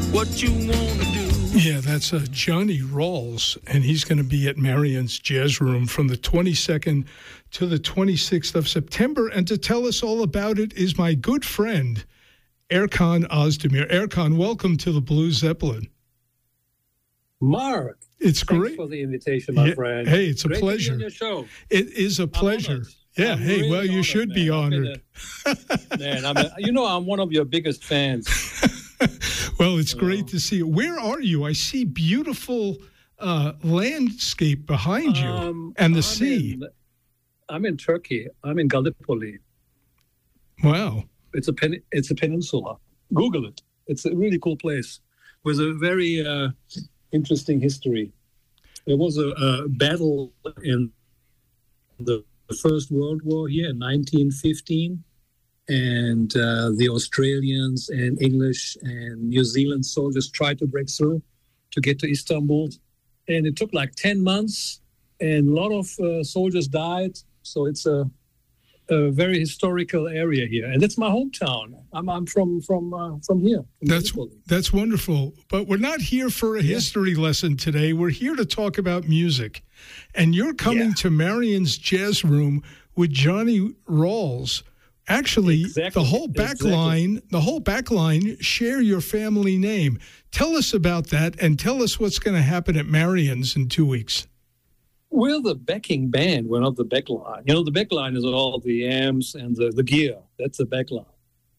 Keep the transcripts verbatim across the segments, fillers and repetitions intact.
what you want to do. Yeah, that's uh, Johnny Rawls, and he's going to be at Marion's Jazz Room from the twenty-second to the twenty-sixth of September. And to tell us all about it is my good friend, Erkan Ozdemir. Erkan, welcome to the Blue Zeppelin. Mark, it's thanks great for the invitation, my yeah, friend. Hey, it's a great pleasure. To be on your show. It is a pleasure. Yeah, I'm hey, really well, you honored, should man. be honored. A, man, I'm a, you know, I'm one of your biggest fans. Well, it's you great know. to see you. Where are you? I see beautiful uh, landscape behind you Um, and the I'm sea. In, I'm in Turkey. I'm in Gallipoli. Wow. It's a pen, it's a peninsula. Google it. It's a really cool place with a very uh, interesting history. There was a, a battle in the First World War here in nineteen fifteen, and uh, the Australians and English and New Zealand soldiers tried to break through to get to Istanbul, and it took like ten months, and a lot of uh, soldiers died. So it's a, a very historical area here, and that's my hometown. I'm I'm from from uh, from here. From That's Gallipoli. that's wonderful. But we're not here for a Yeah. history lesson today. We're here to talk about music. And you're coming Yeah. to Marion's Jazz Room with Johnny Rawls. Actually, Exactly. the whole back Exactly. line, the whole back line share your family name. Tell us about that and tell us what's going to happen at Marion's in two weeks. We're the backing band. We're not the back line. You know, the back line is all the amps and the, the gear. That's the back line.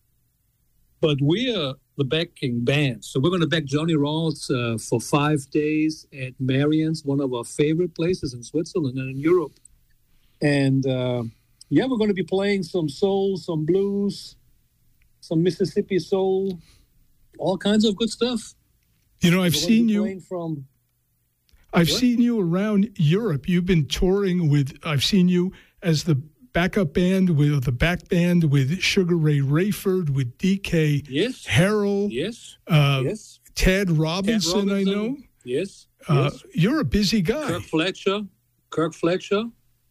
But we're the backing band. So we're going to back Johnny Rawls uh, for five days at Marion's, one of our favorite places in Switzerland and in Europe. And, uh, yeah, we're going to be playing some soul, some blues, some Mississippi soul, all kinds of good stuff. You know, I've We're gonna seen be you. playing from I've What? seen you around Europe. You've been touring with, I've seen you as the backup band with the back band with Sugar Ray Rayford, with D K Yes. Harrell, Yes. uh, Yes. Ted Robinson, Ted I Robinson. know. Yes. Uh, yes. You're a busy guy. Kirk Fletcher, Kirk Fletcher,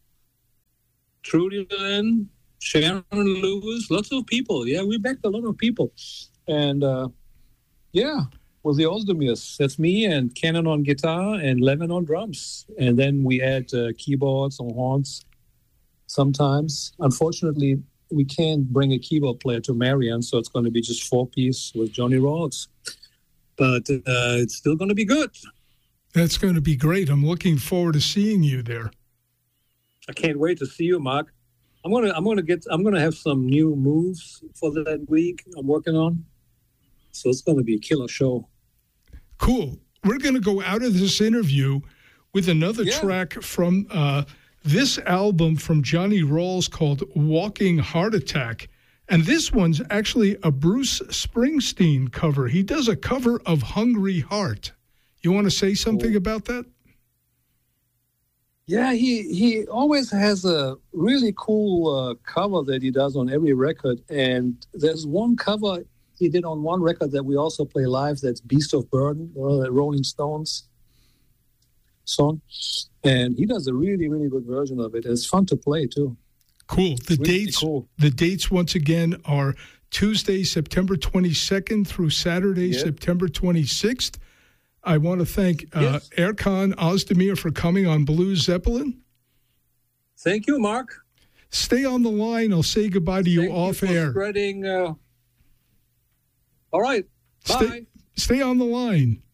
Trudy Lynn, Sharon Lewis, lots of people. Yeah, we backed a lot of people. And, uh, yeah, with the Ozdemirs. That's me and Cannon on guitar and Levin on drums. And then we add uh, keyboards and horns sometimes. Unfortunately, we can't bring a keyboard player to Marion, so it's going to be just four-piece with Johnny Rawls. But uh, it's still going to be good. That's going to be great. I'm looking forward to seeing you there. I can't wait to see you, Mark. I'm gonna, I'm gonna get, I'm gonna have some new moves for that week. I'm working on, so it's gonna be a killer show. Cool. We're going to go out of this interview with another Yeah. track from uh, this album from Johnny Rawls called Walking Heart Attack. And this one's actually a Bruce Springsteen cover. He does a cover of Hungry Heart. You want to say something Cool. about that? Yeah, he he always has a really cool uh, cover that he does on every record. And there's one cover he did on one record that we also play live. That's Beast of Burden, or the Rolling Stones song. And he does a really, really good version of it. It's fun to play too. Cool. The Really dates cool. the dates once again are Tuesday, September twenty-second through Saturday, Yeah. September twenty-sixth. I want to thank uh, Yes. Erkan Ozdemir for coming on Blue Zeppelin. Thank you, Mark. Stay on the line. I'll say goodbye to you Thank off you for air. spreading. Uh... All right. Bye. Stay, stay on the line.